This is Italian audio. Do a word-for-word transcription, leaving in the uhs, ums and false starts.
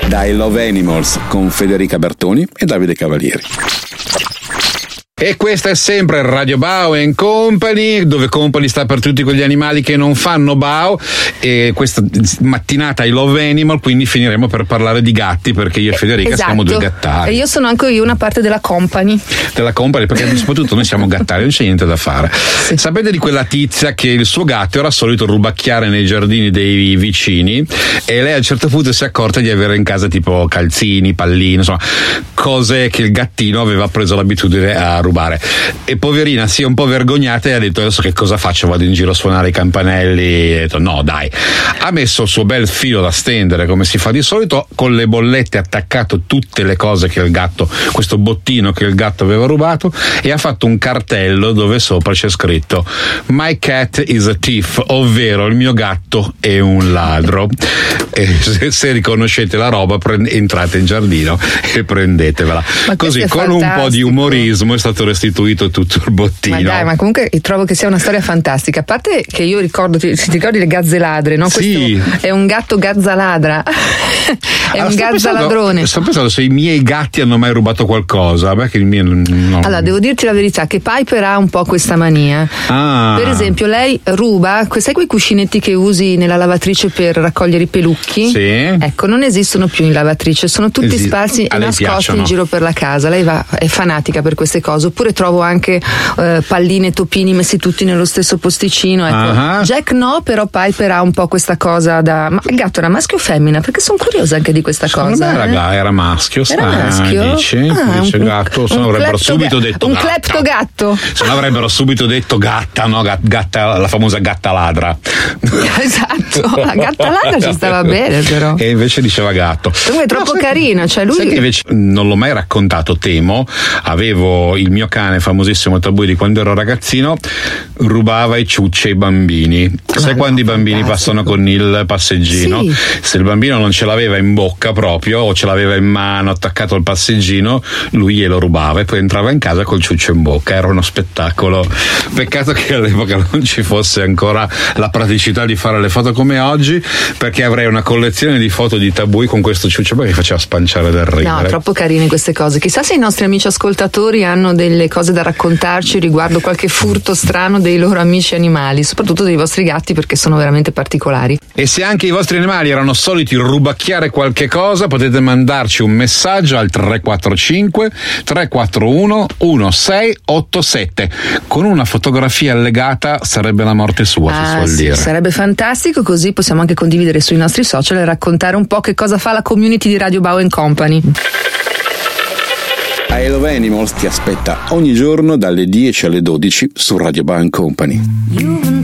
da I Love Animals con Federica Bertoni e Davide Cavalieri. E questa è sempre Radio Bao and Company, dove Company sta per tutti quegli animali che non fanno Bao, e questa mattinata I Love Animal, quindi finiremo per parlare di gatti, perché io e Federica esatto. siamo due gattari. E io sono anche io una parte della Company. Della Company, perché soprattutto noi siamo gattari, non c'è niente da fare. Sì. Sapete di quella tizia che il suo gatto era solito rubacchiare nei giardini dei vicini, e lei a un certo punto si è accorta di avere in casa tipo calzini, palline, insomma, cose che il gattino aveva preso l'abitudine a rubare, e poverina si è un po' vergognata e ha detto: adesso che cosa faccio, vado in giro a suonare i campanelli? E ha detto no dai, ha messo il suo bel filo da stendere come si fa di solito, con le bollette attaccato tutte le cose che il gatto, questo bottino che il gatto aveva rubato, e ha fatto un cartello dove sopra c'è scritto My cat is a thief, ovvero il mio gatto è un ladro, e se, se riconoscete la roba prend- entrate in giardino e prendetevela. Ma così con fantastico. Un po' di umorismo è stato restituito tutto il bottino. Ma dai, ma comunque trovo che sia una storia fantastica. A parte che io ricordo, ti, ti ricordi le gazze ladre, no? Sì. Questo è un gatto gazzaladra. È allora, un gazzaladrone. Sto pensando se i miei gatti hanno mai rubato qualcosa. Beh, che il mio no. Allora, devo dirti la verità che Piper ha un po' questa mania. Ah. Per esempio, lei ruba, sai quei cuscinetti che usi nella lavatrice per raccogliere i pelucchi? Sì. Ecco, non esistono più in lavatrice, sono tutti Esi- sparsi e nascosti piacciono. in giro per la casa. Lei va, è fanatica per queste cose. Oppure trovo anche eh, palline e topini messi tutti nello stesso posticino. Ecco. Uh-huh. Jack no, però Piper ha un po' questa cosa da. Ma il gatto era maschio o femmina? Perché sono curiosa anche di questa Secondo cosa. me eh? raga, era maschio, Era sai, maschio? dici? Ah, dice un- gatto, se un no avrebbero clepto subito ga- detto un gatta. cleptogatto. Se no avrebbero subito detto gatta, no? Gat- gatta, la famosa gatta ladra. Esatto, la gatta ladra ci stava bene però. E invece diceva gatto. Comunque è troppo No, sai- carina, cioè lui. Sai che invece non l'ho mai raccontato, temo. Avevo il mio cane famosissimo Tabui di quando ero ragazzino, rubava i ciucci ai bambini. Sai no, quando i bambini fantastico. passano con il passeggino? Sì. Se il bambino non ce l'aveva in bocca proprio, o ce l'aveva in mano attaccato al passeggino, lui glielo rubava e poi entrava in casa col ciuccio in bocca. Era uno spettacolo. Peccato che all'epoca non ci fosse ancora la praticità di fare le foto come oggi, perché avrei una collezione di foto di Tabui con questo ciuccio che faceva spanciare del ridere. No, troppo carine queste cose. Chissà se i nostri amici ascoltatori hanno delle cose da raccontarci riguardo qualche furto strano dei loro amici animali, soprattutto dei vostri gatti, perché sono veramente particolari. E se anche i vostri animali erano soliti rubacchiare qualche cosa, potete mandarci un messaggio al tre quattro cinque tre quattro uno uno sei otto sette con una fotografia allegata. Sarebbe la morte sua, si Ah, suol sì, dire. sarebbe fantastico, così possiamo anche condividere sui nostri social e raccontare un po' che cosa fa la community di Radio Bao and Company. I Love Animals ti aspetta ogni giorno dalle dieci alle dodici su Radio Bao and Company. You've been